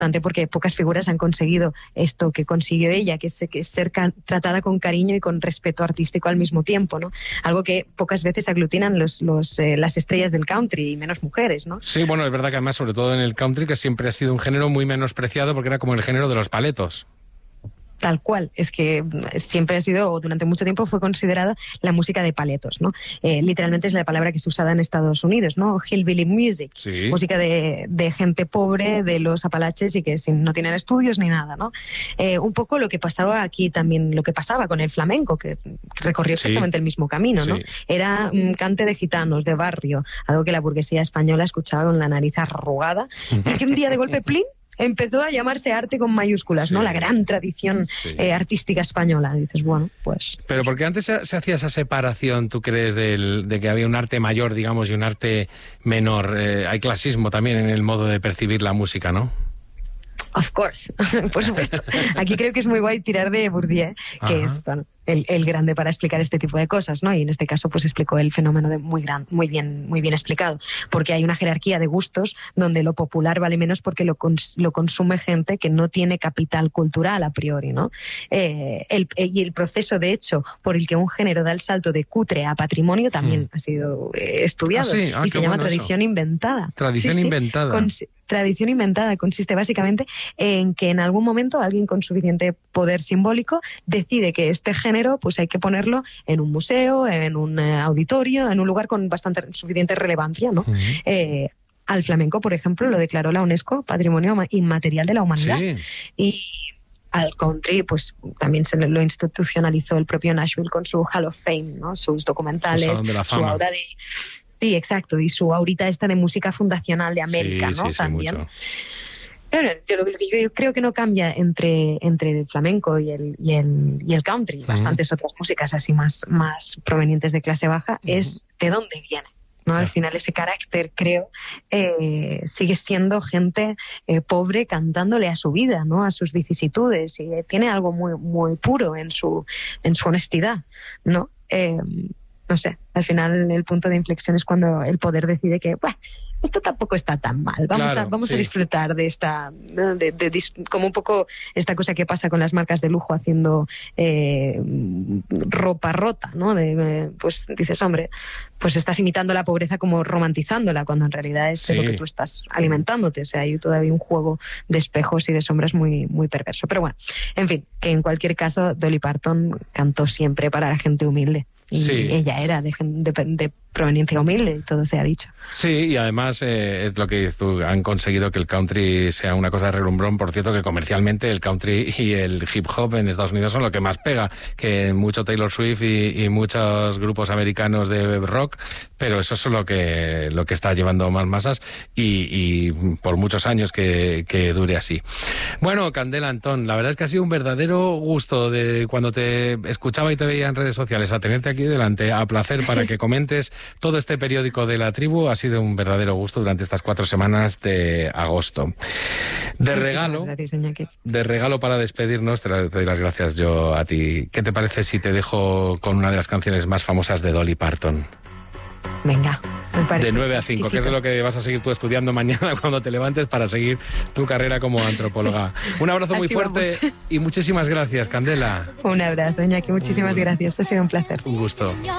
porque pocas figuras han conseguido esto que consiguió ella, que es ser tratada con cariño y con respeto artístico al mismo tiempo, ¿no? Algo que pocas veces aglutinan las estrellas del country, y menos mujeres, ¿no? Sí, bueno, es verdad que además, sobre todo en el country, que siempre ha sido un género muy menospreciado porque era como el género de los paletos. Tal cual, es que siempre ha sido, o durante mucho tiempo fue considerada la música de paletos, ¿no? Literalmente es la palabra que se usaba en Estados Unidos, ¿no? Hillbilly music, sí. Música de gente pobre de los Apalaches y que no tienen estudios ni nada, ¿no? Un poco lo que pasaba aquí también, lo que pasaba con el flamenco, que recorrió exactamente el mismo camino, ¿no? Era un cante de gitanos, de barrio, algo que la burguesía española escuchaba con la nariz arrugada, y que un día de golpe, ¡plin!, empezó a llamarse arte con mayúsculas, ¿no? La gran tradición artística española. Y dices, bueno, pues... Pero ¿por qué antes se hacía esa separación, tú crees, de que había un arte mayor, digamos, y un arte menor? Hay clasismo también en el modo de percibir la música, ¿no? Of course, por supuesto. Aquí creo que es muy guay tirar de Bourdieu, que es, bueno, el grande para explicar este tipo de cosas, ¿no? Y en este caso pues explicó el fenómeno muy bien explicado, porque hay una jerarquía de gustos donde lo popular vale menos porque lo consume gente que no tiene capital cultural a priori, ¿no? Y el proceso, de hecho, por el que un género da el salto de cutre a patrimonio también ha sido estudiado, y se llama tradición inventada. Tradición inventada. Tradición inventada consiste básicamente en que en algún momento alguien con suficiente poder simbólico decide que este género pues hay que ponerlo en un museo, en un auditorio, en un lugar con suficiente relevancia, ¿no? Al flamenco, por ejemplo, lo declaró la UNESCO Patrimonio Inmaterial de la Humanidad. Y al country, pues también se lo institucionalizó el propio Nashville con su Hall of Fame, ¿no? Sus documentales, su aura de... Sí, exacto, y su aurita esta de música fundacional de América, ¿no? También. Mucho. Claro, yo creo que no cambia entre el flamenco y el country, bastantes otras músicas así más provenientes de clase baja, es de dónde viene, ¿no? Al final ese carácter, creo, sigue siendo gente pobre cantándole a su vida, ¿no? A sus vicisitudes, y tiene algo muy, muy puro en su honestidad, ¿no? No sé, al final el punto de inflexión es cuando el poder decide que, bueno, esto tampoco está tan mal, vamos a disfrutar de esta, ¿no? Como un poco esta cosa que pasa con las marcas de lujo haciendo ropa rota, ¿no? Pues dices, hombre, pues estás imitando la pobreza como romantizándola, cuando en realidad es lo que tú estás alimentándote. O sea, hay todavía un juego de espejos y de sombras muy, muy perverso. Pero bueno, en fin, que en cualquier caso Dolly Parton cantó siempre para la gente humilde. Y ella era de proveniencia humilde, y todo se ha dicho. Sí, y además es lo que dices tú, han conseguido que el country sea una cosa de relumbrón. Por cierto, que comercialmente el country y el hip hop en Estados Unidos son lo que más pega, que mucho Taylor Swift y muchos grupos americanos de rock, pero eso es lo que está llevando más masas, y por muchos años que dure así. Bueno, Candela Antón, la verdad es que ha sido un verdadero gusto, de cuando te escuchaba y te veía en redes sociales, a tenerte aquí delante, a placer para que comentes todo este periódico de la tribu. Ha sido un verdadero gusto durante estas 4 semanas de agosto. De regalo para despedirnos, te doy las gracias yo a ti. ¿Qué te parece si te dejo con una de las canciones más famosas de Dolly Parton? Venga, me parece. De 9 a 5, que es de lo que vas a seguir tú estudiando mañana cuando te levantes para seguir tu carrera como antropóloga. Un abrazo muy fuerte y muchísimas gracias, Candela. Un abrazo, Iñaki, muchísimas gracias. Ha sido un placer. Un gusto.